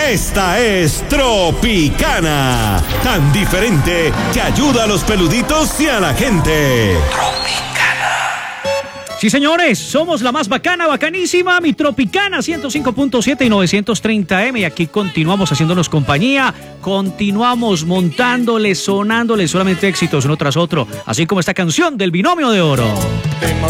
Esta es Tropicana, tan diferente que ayuda a los peluditos y a la gente. Sí, señores, somos la más bacana, bacanísima, mi Tropicana 105.7 y 930M. Y aquí continuamos haciéndonos compañía, continuamos montándoles, sonándoles solamente éxitos uno tras otro, así como esta canción del Binomio de Oro.